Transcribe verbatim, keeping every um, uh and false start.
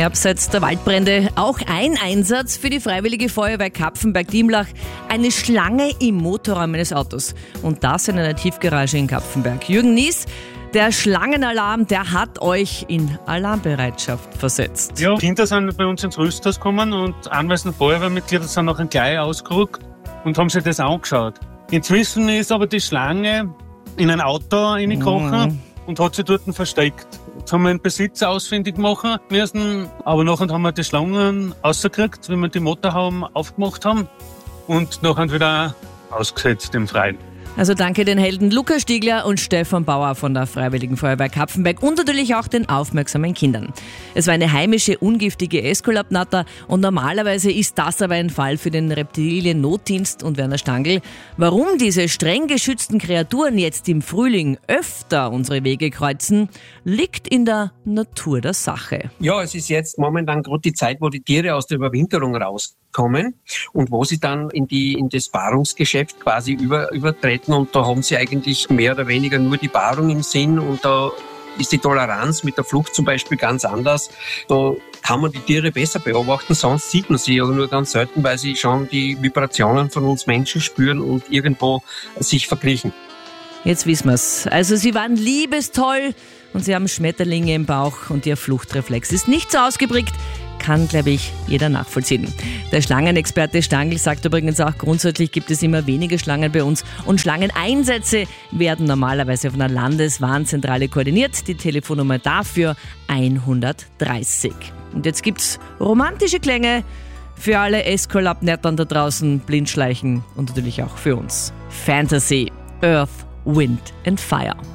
Ja, abseits der Waldbrände auch ein Einsatz für die Freiwillige Feuerwehr Kapfenberg-Diemlach. Eine Schlange im Motorraum eines Autos. Und das in einer Tiefgarage in Kapfenberg. Jürgen Nies, der Schlangenalarm, der hat euch in Alarmbereitschaft versetzt. Ja, Kinder sind bei uns ins Rüsthaus gekommen und anwesende Feuerwehrmitglieder sind nachher gleich ausgerückt und haben sich das angeschaut. Inzwischen ist aber die Schlange in ein Auto reingekrochen mhm. und hat sich dort versteckt. Jetzt haben wir den Besitzer ausfindig machen müssen, aber nachher haben wir die Schlangen rausgekriegt, wie wir die Motorhaube aufgemacht haben und nachher wieder ausgesetzt im Freien. Also danke den Helden Lukas Stiegler und Stefan Bauer von der Freiwilligen Feuerwehr Kapfenberg und natürlich auch den aufmerksamen Kindern. Es war eine heimische, ungiftige Äskulapnatter und normalerweise ist das aber ein Fall für den Reptilien-Notdienst und Werner Stangl. Warum diese streng geschützten Kreaturen jetzt im Frühling öfter unsere Wege kreuzen, liegt in der Natur der Sache. Ja, es ist jetzt momentan gerade die Zeit, wo die Tiere aus der Überwinterung rauskommen und wo sie dann in die in das Paarungsgeschäft quasi über, übertreten und da haben sie eigentlich mehr oder weniger nur die Paarung im Sinn und da ist die Toleranz mit der Flucht zum Beispiel ganz anders. Da kann man die Tiere besser beobachten, sonst sieht man sie aber nur ganz selten, weil sie schon die Vibrationen von uns Menschen spüren und irgendwo sich verkriechen. Jetzt wissen wir's. Also sie waren liebestoll und sie haben Schmetterlinge im Bauch und ihr Fluchtreflex ist nicht so ausgeprägt. Kann, glaube ich, jeder nachvollziehen. Der Schlangenexperte Stangl sagt übrigens auch, grundsätzlich gibt es immer weniger Schlangen bei uns und Schlangeneinsätze werden normalerweise auf einer Landeswarnzentrale koordiniert. Die Telefonnummer dafür hundertdreißig. Und jetzt gibt's romantische Klänge für alle Äskulapnattern da draußen, Blindschleichen und natürlich auch für uns. Fantasy, Earth, Wind and Fire.